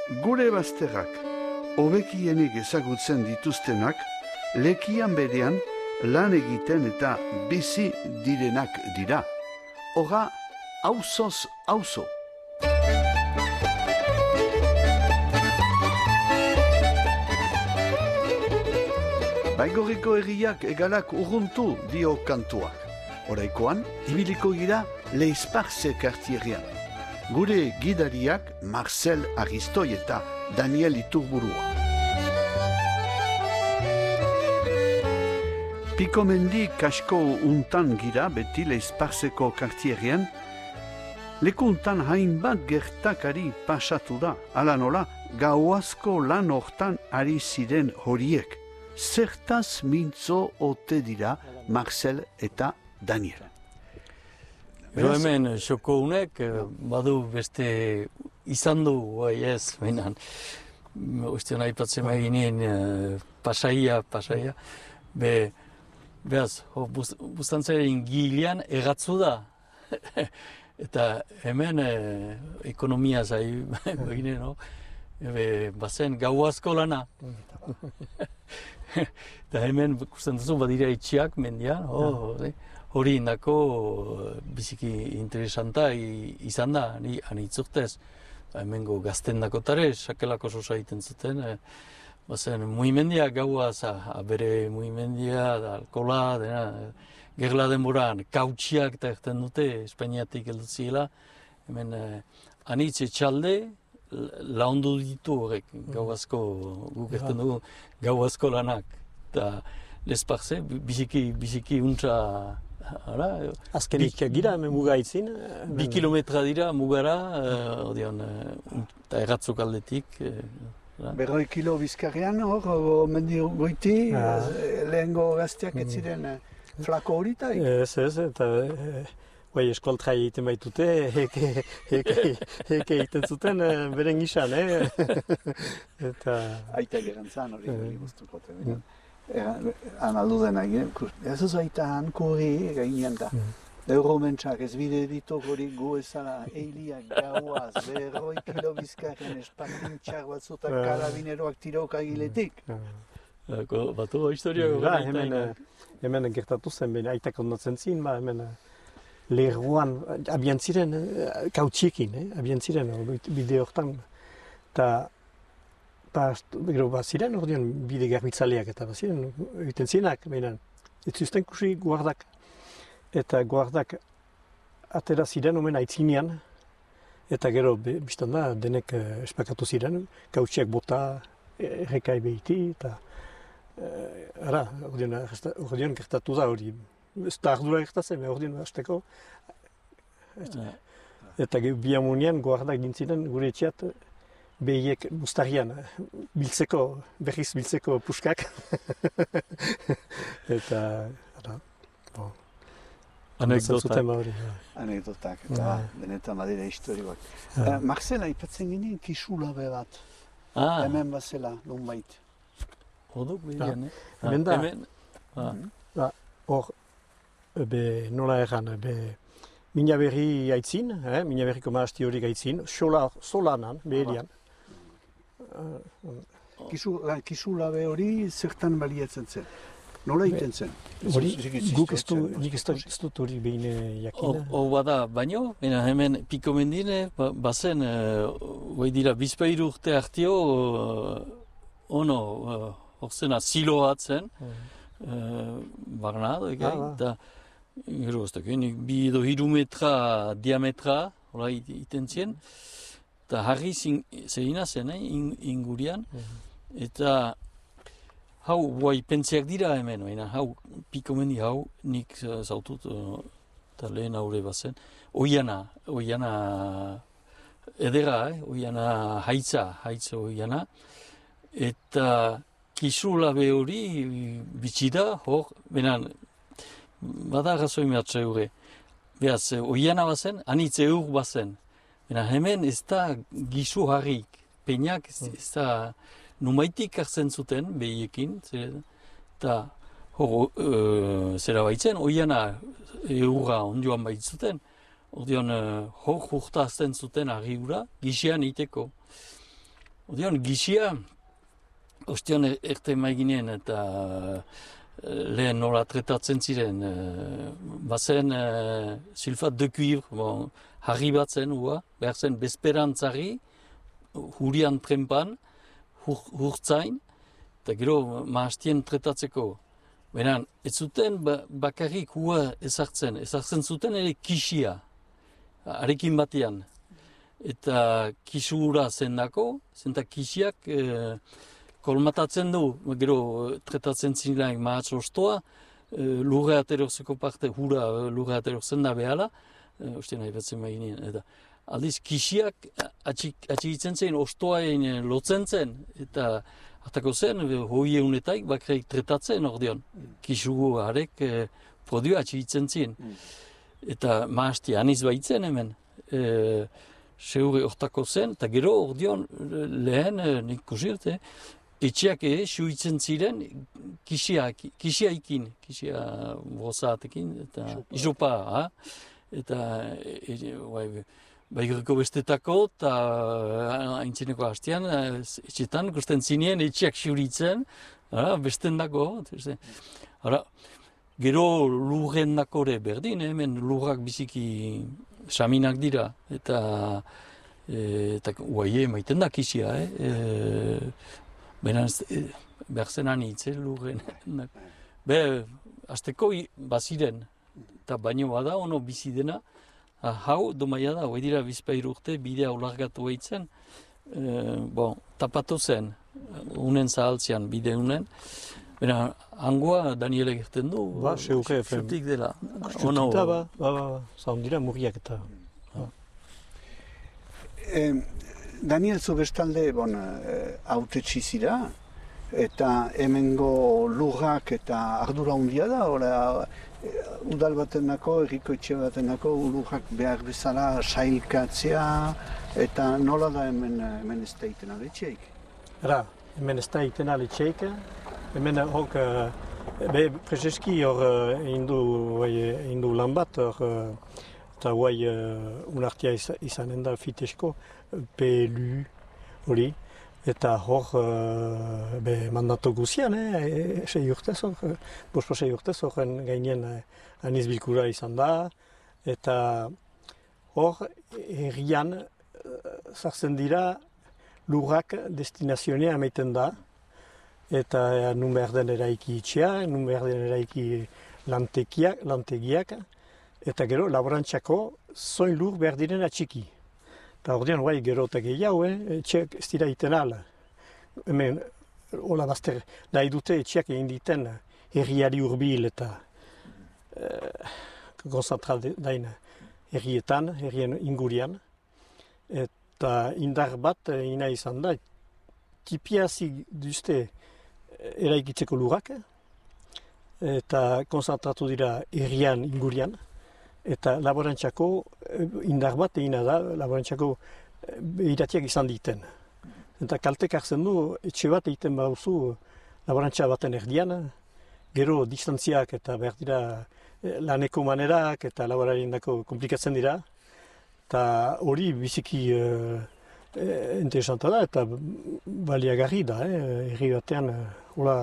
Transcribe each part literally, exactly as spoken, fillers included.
Gure bazterrak, hobekienik ezagutzen dituztenak, lekian berean lan egiten eta bizi direnak dira. Hora, auzoz auzo. Baigorriko herriak egalak urruntu dio kantuak. Oraikoan, ibiliko gira Leisparze kartierrean. Gure gidariak Marcel Aristoi eta Daniel Iturburua. Pikomendi kasko untan gira beti Leisparzeko kartierrean, leku untan hainbat gertakari pasatu da, ala nola gauazko lan hortan ari ziren horiek. Zertaz mintzo ote dira Marcel eta Daniel. Gero hemen xoko unek, badu beste izan du, bai ez, behinan. Oiztion aipatzen beginien pasaia, pasaia. Be, behaz, bustantzaren gilean egatzu da. Eta hemen ekonomia zai begine, no? Ebe, bazen gau asko lana. Eta hemen, ikusten duzu, badira itxiak mendian, oh, hori indako biziki interesanta izan da, han itzurtez. Hemengo gazten dakotare, sakelako sosa egiten zuten. Bazen, muimendia gaua, bere muimendia, alkola, dena, gerla denboran, kautxiak eta erten dute, Espainiatik heldu ziela. Hemen, anitz etxalde, laundu ditu horrek, gau asko, guk erten dugu, gau asko lanak. Eta Leisparze, biziki, biziki untza, azkenik gira, hemen muga itzin. Bi kilometra dira mugara, odion, eta erratzok aldetik. Berroi kilo bizkarrean hor, mendi goiti, lehengo gazteak ez ziren flako horita? Ez, ez, eta bai, eskoltra egiten baitute, eke egiten zuten beren isan, eh? Aita gerantzan hori hori guztuko te. Han aldu dena, ez ez aita hanko hori gainean da. Euromentsak ez bide ditok hori gu ezala eiliak gauaz, berroi kilo bizkarren espakintxak batzutak karabineroak tiroak agiletik. Batu historiako gara. Hemen gertatu zen, aitak ondatzen zin, hemen lerroan abian ziren kautxiekin, abian ziren bide hortan. Gero bat ziren, ordean bide garbitzaleak eta bat ziren, egiten zinak, behinan, ez zuzten kusi guardak. Eta guardak atera ziren, omen aitzinean, eta gero, biztan da, denek espakatu ziren, kautxiak bota, errekai behiti, eta ara, ordean gertatu da hori, ez da ardura gertatzen, ordean hasteko. Eta biamunian guardak dintziren gure etxeat, behiek buztarian, biltzeko, berriz biltzeko puskak. Eta, ara, bo. Anekdotak. Anekdotak, eta benetan badira historikoak. Marcel, aipatzen ginen kisulabe bat. Hemen bazela, nonbait. Hoduk bidean, eh? Hemen da, hor, nola erran, mina berri aitzin, mina berriko maazti hori gaitzin, solanan, beherian. Kisulabe hori zertan baliatzen zen? Nola egiten zen? Guk ez dut hori behin jakina. Hor bada, baino, hemen Pikomendine, bazen, hoi dira, bizpairu urte hartio, ono, hor zena silo bat zen, barna, eta gero ez dakit, bi edo hiru metra diametra, hola iten zien, eta harri zerina zen, ingurian, eta hau, guai pentseak dira hemen, hau, Pikomendi hau, nik zautut, eta lehen haure bazen, oiana, oiana edera, oiana haitza, haitza oiana, eta kisulabe hori bitxi da, hor, benan, bada razoi mehatza eure. Beaz, oiana bazen, anitze eur bazen. Benan, hemen ez da gisu harrik, peinak ez da numaitik hartzen zuten behiekin, eta hor, zera baitzen, oiana eurra ondioan baitzuten, ordean hor jurta azten zuten harri ura, gisean iteko. Odion, gizia, ostion erte maiginen eta lehen nola tretatzen ziren, bazen sulfat de cuivre, bon, harri bat zen, hua, behar zen bezperantzari, hurian trempan, hur, hurtzain, eta gero maastien tretatzeko. Beran, ez zuten ba, bakarrik hua ezartzen, ezartzen zuten ere kisia, arekin batean. Eta kisura zendako, zenta kisiak e, kolmatatzen du, gero tretatzen zinean mahatz ostoa, e, lurre aterorzeko parte, hura lurre aterorzen da behala, e, uste nahi batzen baginen, eta aldiz kisiak atxigitzen zen, ostoain lotzen zen, eta hartako zen, hoi eunetaik bakarrik tretatzen ordeon, kisu harek e, produa atxigitzen zen. Eta maazti aniz baitzen hemen, e, seure hortako zen, eta gero ordeon lehen, nik kusirt, etxeak ere suitzen ziren kisiak, kisiaikin, kisia brosaatekin, eta isopa, ha? Eta e, e, baiguriko bestetako, eta haintzineko hastean, etxetan, ikusten zinien, etxeak suritzen, besten dako. Hora, gero lurren dakore berdin, hemen lurrak biziki saminak dira, eta eta guaie maiten da kisia, eh? E, Baina e, behar zen anitz, eh, lurren. Be, azteko baziren, eta baino bada, ono bizi dena, hau, domaia da, hoi dira bizpairu urte, bidea ulargatu eitzen, e, bon, tapatu zen, unen zahaltzean, bide unen. Baina, hangoa Daniele gerten du, ba, seuke, xutik dela. Xutik da, ba, ba, ba, zaun dira murriak eta. Ba. E, Daniel, zu bestalde, bon, hautetsi zira, eta hemengo lurrak eta ardura handia da, ora, udal batenako, erriko etxe batenako, lurrak behar bezala sailkatzea, eta nola da hemen, hemen ez da iten aletxeik? Era, hemen ez da iten aletxeik, hemen hok, be, prezeski hor egin du lan bat, hor, eta guai unartia izanen da fitesko, P L U hori, eta hor be, mandato guzian, eh, sei urtez hor, bospo sei urtez horren gainean aniz bilkura izan da, eta hor herrian zartzen dira lurrak destinazionea emaiten da, eta nun behar den eraiki itxea, nun behar den eraiki lantegiak, lantegiak, eta gero laborantzako zoin lur behar diren atxiki. Eta ordean, guai, gero eta gehiago, eh? Etxeak ez dira iten ala. Hemen, hola bazter, nahi dute etxeak egin diten herriari hurbil eta eh, konzentral dain herrietan, herrien ingurian. Eta indar bat ina izan da, tipiazi duzte eraikitzeko lurrak, eta konzentratu dira herrian ingurian. Eta laborantzako indar bat egina da, laborantzako iratiak izan diten. Eta kaltek hartzen du, etxe bat egiten bauzu laborantza baten erdian, gero distantziak eta behar dira laneko manerak eta laborarien dako komplikatzen dira. Eta hori biziki uh, interesanta da eta baliagarri da, eh? Herri batean, hola.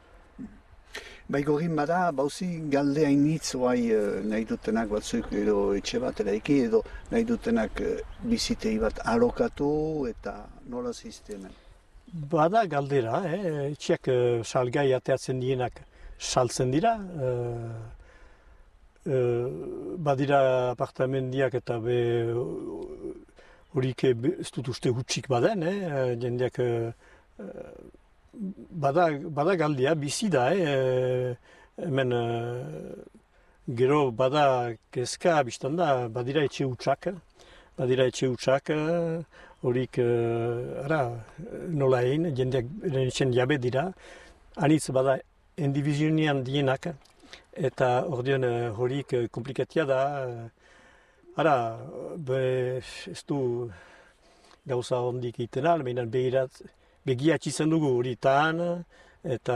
Bai gorin bada, bauzi galde hainitz oai nahi dutenak batzuk edo etxe bat eraiki edo nahi dutenak bizitei bat alokatu eta nola sistemen? Bada galdera, eh? Etxeak salgai ateatzen dienak saltzen dira. Uh, uh, badira apartamendiak eta be horik ez dut uste hutsik baden, eh? Jendeak uh, Bada, bada galdia, bizi da, eh? Hemen gero bada kezka biztan da, badira etxe hutsak, badira etxe hutsak, horik, ara, nola egin, jendeak etxen jabe dira, anitz bada endivizionian dienak, eta ordean horik komplikatia da, ara, be, ez du gauza hondik egiten al, behinan behirat, begiatzi zen dugu horitan, eta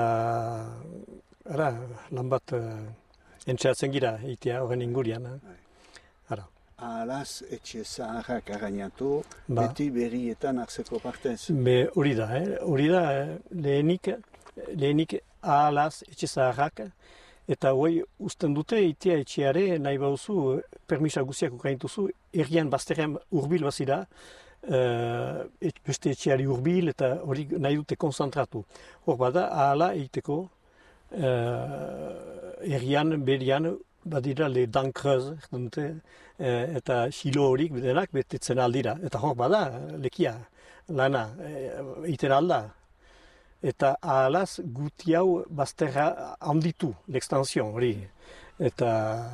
ara, lan bat uh, entxeatzen gira, eitea horren ingurian. Ara. ahalaz etxe zaharrak arainatu, Ba. beti berrietan hartzeko partez. Be hori da, eh? hori da eh, lehenik, lehenik ahalaz etxe zaharrak, eta hoi usten dute itea etxeare nahi bauzu, permisa guziak ukaintuzu, errian bazterrean urbil bazira, uh, et, beste etxeari urbil eta hori nahi dute konzentratu. Hor bada, ahala egiteko, uh, errian, berian, badira le dankreuz, dute, uh, eta xilo horik denak betetzen aldira. Eta hor bada, lekia, lana, egiten alda. Eta ahalaz guti hau bazterra handitu, l'extension hori. Eta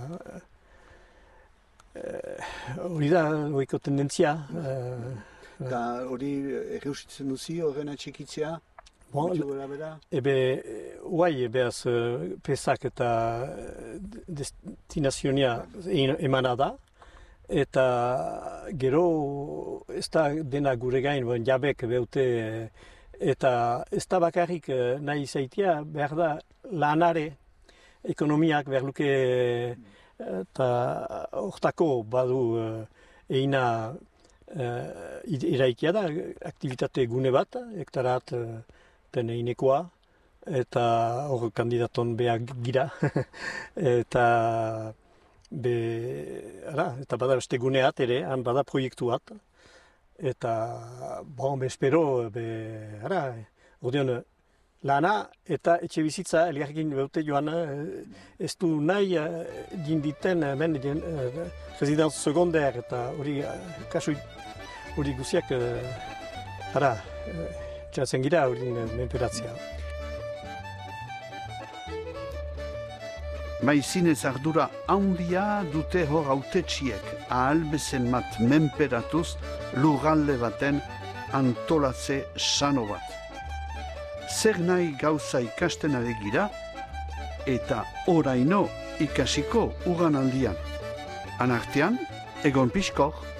hori da, horiko tendentzia. Eta hori erreusitzen duzi horren atxikitzea? Bon, ebe, guai, ebeaz, pesak eta destinazionia emana da. Eta gero, ez da dena gure gain, bon, jabek beute. Eta ez da bakarrik nahi zaitia, behar da lanare, ekonomiak behar luke eta hortako badu eina iraikia da, aktivitate gune bat, hektarat den einekoa, eta hor kandidaton behar gira. eta be, ara, eta bada beste guneat ere, han bada proiektu bat. Eta, bon, be, espero, be, ara, ordeon, lana eta etxe bizitza elgarrekin beute joan, ez du nahi jinditen, hemen, residence secondaire, eta hori, kasu, hori guziak, ara, txatzen gira hori menperatzea. Maizinez ardura handia dute hor autetxiek ahalbezen mat menperatuz lurralde baten antolatze sano bat. Zer nahi gauza ikasten adegira eta oraino ikasiko ugan aldian. Anartean, egon pixkor.